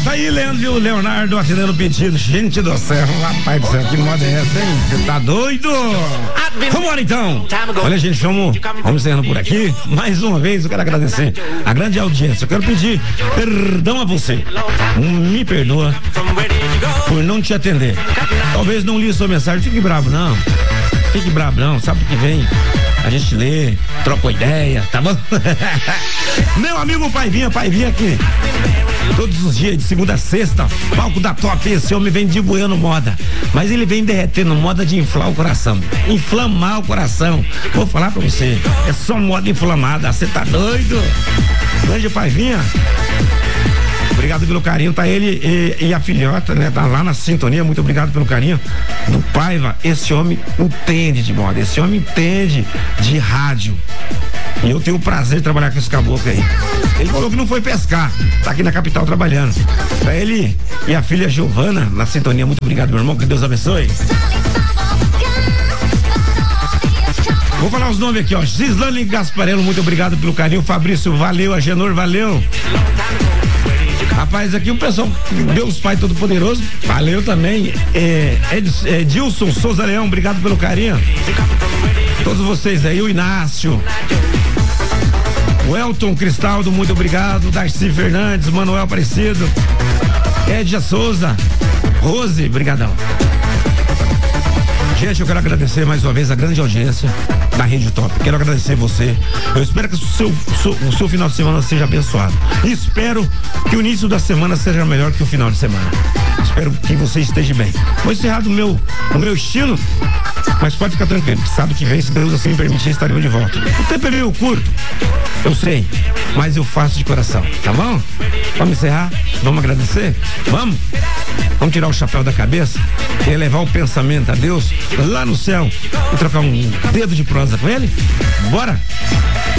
isso aí, Leandro e o Leonardo atendendo o pedido. Gente do céu, rapaz do céu, que moda é essa, hein? Você tá doido? Vambora então. Olha, gente, vamos encerrando por aqui. Mais uma vez, eu quero agradecer a grande audiência. Eu quero pedir perdão a você. Me perdoa por não te atender. Talvez não li sua mensagem. Fique bravo, não. Fique bravo, não. Sabe o que vem? A gente lê, troca uma ideia, tá bom? Meu amigo Paivinha aqui. Todos os dias, de segunda a sexta, palco da Top, esse homem vem dibuiando moda. Mas ele vem derretendo moda de inflar o coração. Inflamar o coração. Vou falar pra você, é só moda inflamada, você tá doido? Grande Paivinha. Obrigado pelo carinho, tá ele e a filhota, né? Tá lá na sintonia, muito obrigado pelo carinho do Paiva. Esse homem entende de moda, esse homem entende de rádio. E eu tenho o prazer de trabalhar com esse caboclo aí. Ele falou que não foi pescar, tá aqui na capital trabalhando. Pra ele e a filha Giovana, na sintonia, muito obrigado, meu irmão, que Deus abençoe. Vou falar os nomes aqui, ó. Gislane Gasparello, muito obrigado pelo carinho. Fabrício, valeu. Agenor, valeu. Rapaz, aqui o pessoal, Deus Pai Todo-Poderoso, valeu também. Edilson Souza Leão, obrigado pelo carinho. Todos vocês aí, o Inácio, o Elton Cristaldo, muito obrigado. Darcy Fernandes, Manuel Aparecido, Edja Souza, Rose, brigadão. Gente, eu quero agradecer mais uma vez a grande audiência da Rede Top. Quero agradecer você. Eu espero que o seu final de semana seja abençoado. E espero que o início da semana seja melhor que o final de semana. Espero que você esteja bem. Vou encerrar no meu estilo, mas pode ficar tranquilo, que sabe que vem, se Deus assim permitir, estaremos de volta. O tempo é meio curto, eu sei, mas eu faço de coração, tá bom? Vamos encerrar? Vamos agradecer? Vamos? Vamos tirar o chapéu da cabeça e elevar o pensamento a Deus lá no céu e trocar um dedo de prosa com ele? Bora?